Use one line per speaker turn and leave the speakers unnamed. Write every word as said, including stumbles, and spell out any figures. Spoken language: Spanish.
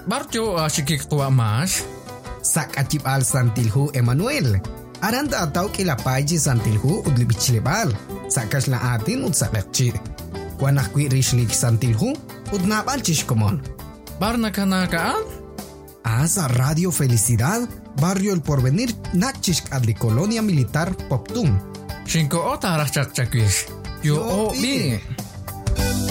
Barjo ashikik tua mas.
Sak achip al Santilhu Emmanuel. Aranda ataw kila paji Santilhu udlibichilebal. Sakas la atin ud sakakchi. Wanakwi rishlik Santilhu udnabal chishkomon.
Barna kanakaan?
Asa Radio Felicidad, Barrio El Porvenir, Nakchishk adli Colonia Militar Poptum.
Shinko ota rachak chakwish. Yo o bi.